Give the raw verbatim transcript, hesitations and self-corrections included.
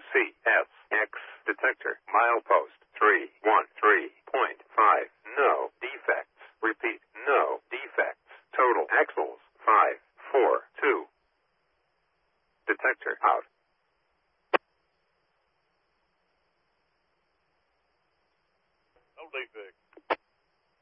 C S X detector milepost three one three point five. No defects. Repeat, no defects. Total axles five four two. Detector out. No defects.